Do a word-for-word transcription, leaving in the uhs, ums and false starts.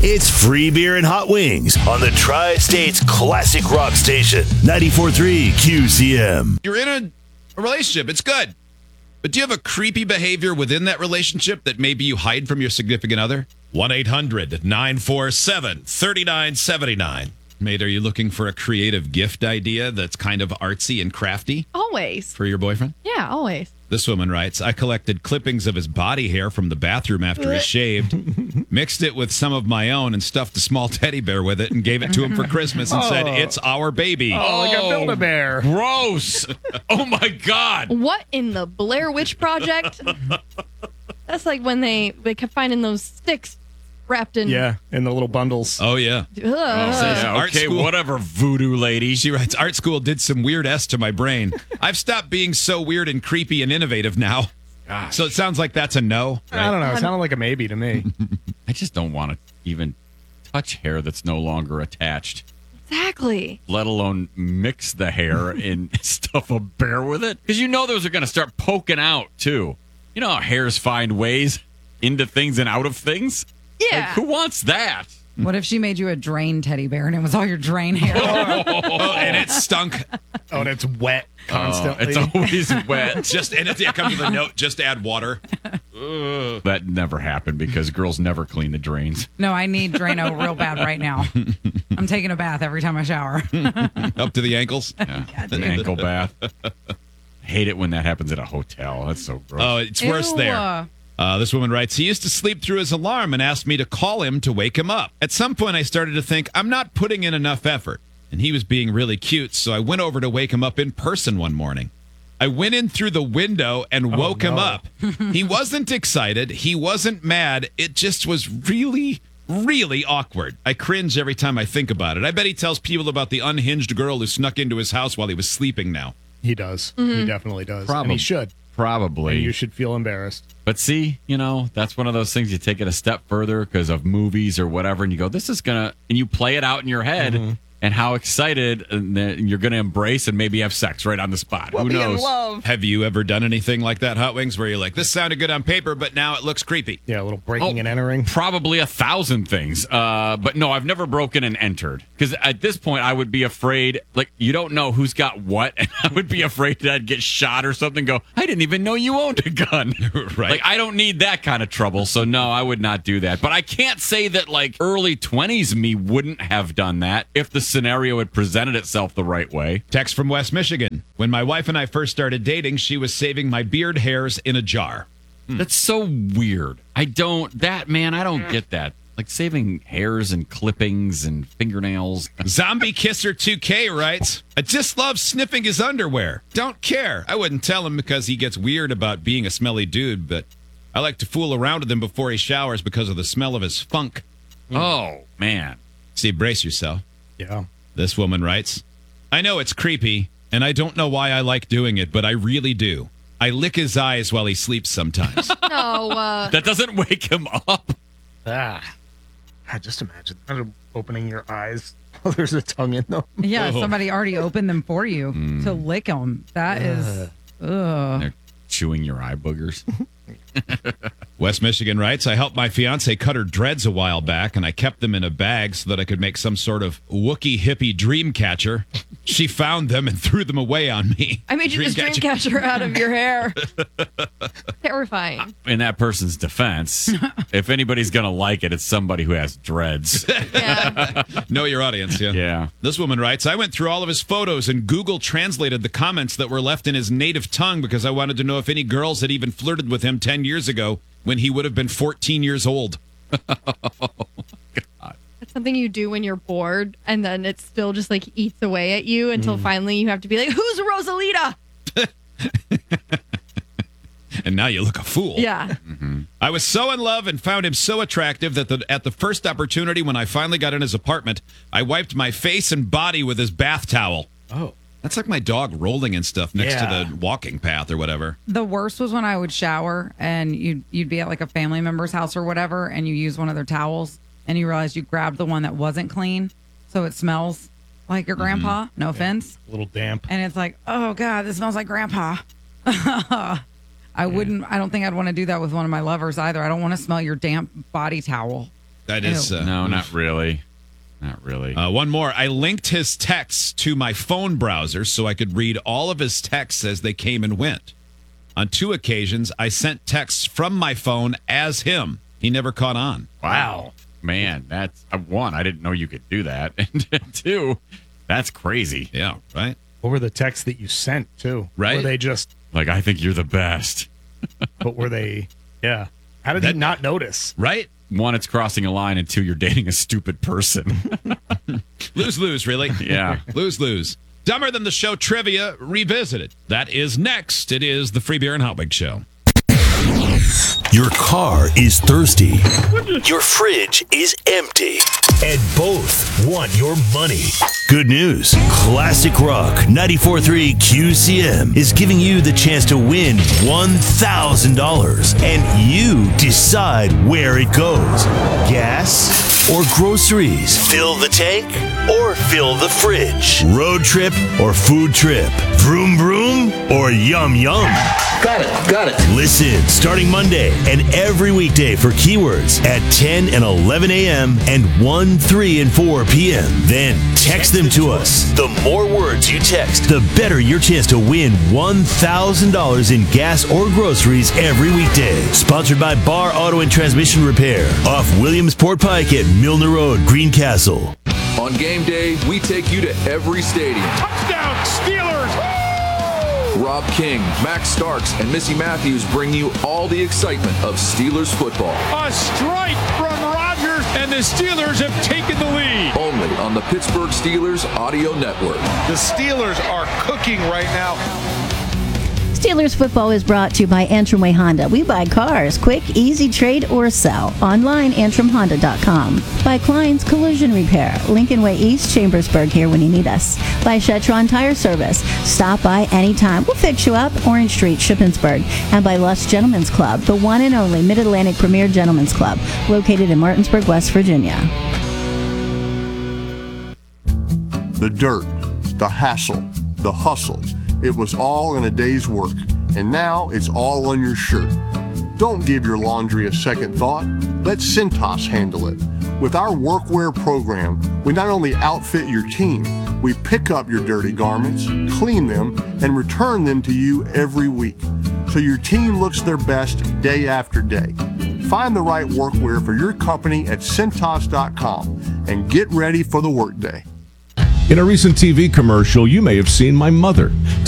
It's free beer and hot wings on the Tri-State's classic rock station, ninety-four point three Q C M. You're in a, a relationship. It's good. But do you have a creepy behavior within that relationship that maybe you hide from your significant other? one eight hundred nine four seven three nine seven nine. Mate, are you looking for a creative gift idea that's kind of artsy and crafty Always. for your boyfriend? Yeah, always. This woman writes, I collected clippings of his body hair from the bathroom after he shaved, mixed it with some of my own and stuffed a small teddy bear with it and gave it to him for Christmas and said, it's our baby. Oh, like a Build-A-Bear. Gross. Oh, my God. What in the Blair Witch Project? That's like when they, they kept finding those sticks wrapped in. Yeah, in the little bundles. Oh, yeah. Ugh. Yeah, Art okay, school. whatever, voodoo lady. She writes, art school did some weird S to my brain. I've stopped being so weird and creepy and innovative now. Gosh. So it sounds like that's a no. I don't know. It sounded like a maybe to me. I just don't want to even touch hair that's no longer attached, Exactly. let alone mix the hair and stuff a bear with it. Because you know those are going to start poking out, too. You know how hairs find ways into things and out of things? Yeah. Like, who wants that? What if she made you a drain teddy bear and it was all your drain hair? Oh, and it stunk. Oh, and it's wet Uh, constantly. it's always wet. Just and it, it comes with a note. Just add water. Ugh. That never happened because girls never clean the drains. No, I need Drano real bad right now. I'm taking a bath every time I shower. Up to the ankles. Yeah, an ankle bath. Hate it when that happens at a hotel. That's so gross. Oh, it's worse Ew. there. Uh, this woman writes, he used to sleep through his alarm and asked me to call him to wake him up. At some point, I started to think, I'm not putting in enough effort. And he was being really cute, so I went over to wake him up in person one morning. I went in through the window and woke him no. up. He wasn't excited. He wasn't mad. It just was really, really awkward. I cringe every time I think about it. I bet he tells people about the unhinged girl who snuck into his house while he was sleeping now. He does. He definitely does. Probably. And he should. Probably. And you should feel embarrassed. But see, you know, that's one of those things you take it a step further because of movies or whatever, and you go, this is going to, and you play it out in your head and how excited and then you're going to embrace and maybe have sex right on the spot. Who knows? love. Have you ever done anything like that, Hot Wings, where you're like, this sounded good on paper, but now it looks creepy? Yeah, a little breaking Oh, and entering. Probably a thousand things. Uh, but no, I've never broken and entered. Because at this point, I would be afraid, like, you don't know who's got what. And I would be afraid that I'd get shot or something. Go, I didn't even know you owned a gun. Right. Like, I don't need that kind of trouble. So, no, I would not do that. But I can't say that, like, early twenties me wouldn't have done that if the scenario had presented itself the right way. Text from West Michigan. When my wife and I first started dating, she was saving my beard hairs in a jar. That's so weird. I don't, that, man, I don't get that. Like saving hairs and clippings and fingernails. Zombie Kisser two K writes, I just love sniffing his underwear. Don't care. I wouldn't tell him because he gets weird about being a smelly dude, but I like to fool around with him before he showers because of the smell of his funk. Oh, man. See, brace yourself. Yeah. This woman writes, I know it's creepy, and I don't know why I like doing it, but I really do. I lick his eyes while he sleeps sometimes. No, uh, That doesn't wake him up. Ah. God, just imagine opening your eyes while there's a tongue in them. Yeah, somebody already opened them for you to lick them. That is, ugh. They're chewing your eye boogers. West Michigan writes, I helped my fiance cut her dreads a while back, and I kept them in a bag so that I could make some sort of Wookiee hippie dream catcher. She found them and threw them away on me. I made you this dream catcher out of your hair. Terrifying. In that person's defense, if anybody's going to like it, it's somebody who has dreads. Yeah. Know your audience, yeah. Yeah. This woman writes, I went through all of his photos and Google translated the comments that were left in his native tongue because I wanted to know if any girls had even flirted with him ten years ago when he would have been fourteen years old. That's something you do when you're bored, and then it still just like eats away at you until finally you have to be like, who's Rosalita? And now you look a fool. Yeah. I was so in love and found him so attractive that the, at the first opportunity when I finally got in his apartment, I wiped my face and body with his bath towel. Oh. That's like my dog rolling and stuff next Yeah. to the walking path or whatever. The worst was when I would shower and you'd, you'd be at like a family member's house or whatever, and you use one of their towels and you realize you grabbed the one that wasn't clean. So it smells like your grandpa. No offense. A little damp. And it's like, oh God, this smells like grandpa. I wouldn't, I don't think I'd want to do that with one of my lovers either. I don't want to smell your damp body towel. That is Ew. uh, No, not really. Not really. Uh, one more. I linked his texts to my phone browser so I could read all of his texts as they came and went. On two occasions, I sent texts from my phone as him. He never caught on. Wow. Man, that's uh, one. I didn't know you could do that. And two, that's crazy. Yeah, right? What were the texts that you sent too? Right. Were they just? Like, I think you're the best. But were they? Yeah. How did That- he not notice? Right? One, it's crossing a line, and two, you're dating a stupid person. Lose, lose, really? Yeah. Lose, lose. Dumber Than the Show trivia revisited. That is next. It is the Free Beer and Hot Wing Show. Your car is thirsty. Your fridge is empty. And both want your money. Good news. Classic Rock ninety-four point three Q C M is giving you the chance to win one thousand dollars. And you decide where it goes. Gas or groceries? Fill the tank or fill the fridge? Road trip or food trip? Vroom vroom or yum yum? Got it, got it. Listen starting Monday and every weekday for keywords at ten and eleven a.m. and one, three, and four p.m. Then text them to us. The more words you text, the better your chance to win one thousand dollars in gas or groceries every weekday. Sponsored by Bar Auto and Transmission Repair off Williamsport Pike at Milner Road, Greencastle. On game day, we take you to every stadium. Touchdown, Steelers! Rob King, Max Starks, and Missy Matthews bring you all the excitement of Steelers football. A strike from Rodgers, and the Steelers have taken the lead. Only on the Pittsburgh Steelers Audio Network. The Steelers are cooking right now. Steelers football is brought to you by Antrim Way Honda. We buy cars, quick, easy trade or sell. Online, antrim honda dot com. By Klein's Collision Repair, Lincoln Way East, Chambersburg, here when you need us. By Shetron Tire Service. Stop by anytime. We'll fix you up. Orange Street, Shippensburg. And by Lusk Gentlemen's Club, the one and only Mid-Atlantic Premier Gentlemen's Club, located in Martinsburg, West Virginia. The dirt, the hassle, the hustle. It was all in a day's work, and now it's all on your shirt. Don't give your laundry a second thought. Let Cintas handle it. With our workwear program, we not only outfit your team, we pick up your dirty garments, clean them, and return them to you every week, so your team looks their best day after day. Find the right workwear for your company at Cintas dot com and get ready for the workday. In a recent T V commercial, you may have seen my mother